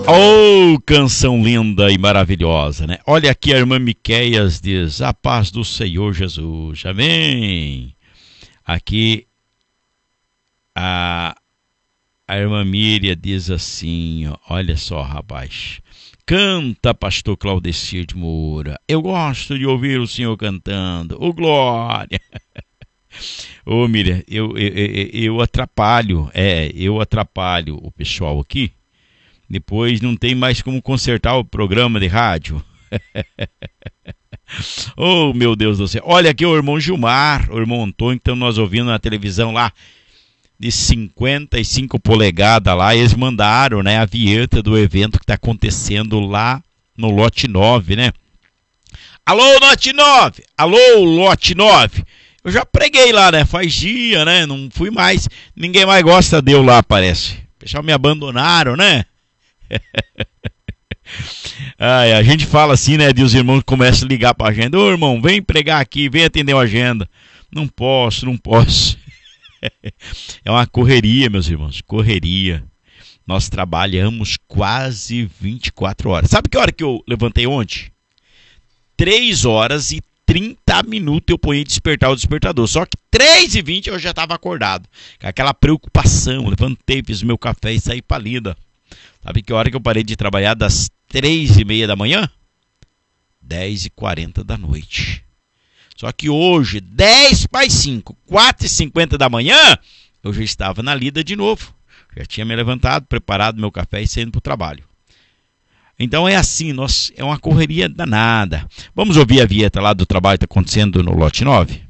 Oh, canção linda e maravilhosa, né? Olha aqui, a irmã Miqueias diz: a paz do Senhor Jesus, amém. Aqui a irmã Miriam diz assim, ó, olha só, rapaz: canta, pastor Claudecir de Moura, eu gosto de ouvir o senhor cantando, ô glória. Ô Miriam, eu atrapalho, eu atrapalho o pessoal aqui. Depois não tem mais como consertar o programa de rádio. Oh, meu Deus do céu. Olha aqui o irmão Gilmar, o irmão Antônio, que estamos nós ouvindo na televisão lá, de 55 polegadas lá. Eles mandaram, né, a vinheta do evento que está acontecendo lá no lote 9, né? Alô, lote 9! Alô, lote 9! Eu já preguei lá, né? Faz dia, né? Não fui mais. Ninguém mais gosta de eu lá, parece. O pessoal me abandonaram, né? A gente fala assim, né? E os irmãos começam a ligar pra agenda: ô irmão, vem pregar aqui, vem atender a agenda. Não posso. É uma correria, meus irmãos, correria. Nós trabalhamos quase 24 horas. Sabe que hora que eu levantei ontem? 3 horas e 30 minutos eu ponhei despertar o despertador. Só que 3h20 eu já estava acordado. Com aquela preocupação. Levantei, fiz meu café e saí pra lida. Sabe que hora que eu parei de trabalhar? Das 3h30 da manhã? 10h40 da noite. Só que hoje, 10h05, 4h50 da manhã, eu já estava na lida de novo. Já tinha me levantado, preparado meu café e saindo para o trabalho. Então é assim, é uma correria danada. Vamos ouvir a vinheta lá do trabalho que está acontecendo no lote 9?